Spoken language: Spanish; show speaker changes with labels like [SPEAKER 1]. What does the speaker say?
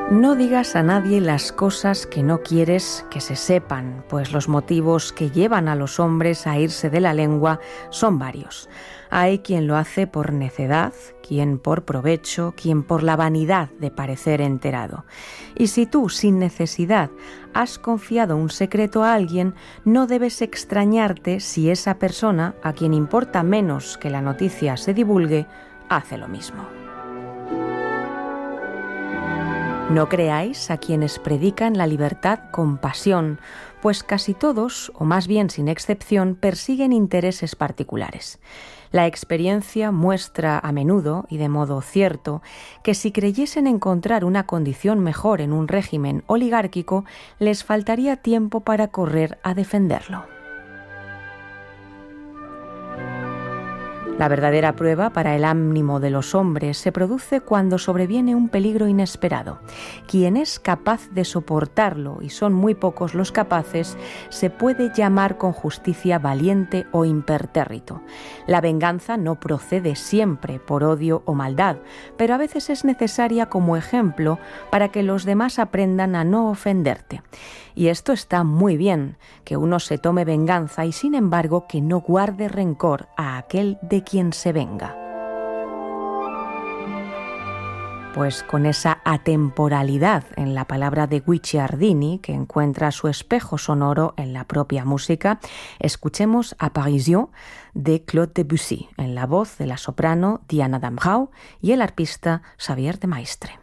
[SPEAKER 1] No digas a nadie las cosas que no quieres que se sepan, pues los motivos que llevan a los hombres a irse de la lengua son varios. Hay quien lo hace por necedad, quien por provecho, quien por la vanidad de parecer enterado. Y si tú, sin necesidad, has confiado un secreto a alguien, no debes extrañarte si esa persona, a quien importa menos que la noticia se divulgue, hace lo mismo. No creáis a quienes predican la libertad con pasión, pues casi todos, o más bien sin excepción, persiguen intereses particulares. La experiencia muestra a menudo, y de modo cierto, que si creyesen encontrar una condición mejor en un régimen oligárquico, les faltaría tiempo para correr a defenderlo. La verdadera prueba para el ánimo de los hombres se produce cuando sobreviene un peligro inesperado. Quien es capaz de soportarlo, y son muy pocos los capaces, se puede llamar con justicia valiente o impertérrito. La venganza no procede siempre por odio o maldad, pero a veces es necesaria como ejemplo para que los demás aprendan a no ofenderte. Y esto está muy bien, que uno se tome venganza y sin embargo que no guarde rencor a aquel de quien se venga. Pues con esa atemporalidad en la palabra de Guicciardini, que encuentra su espejo sonoro en la propia música, escuchemos Apparition de Claude Debussy, en la voz de la soprano Diana Damrau y el arpista Xavier de Maistre.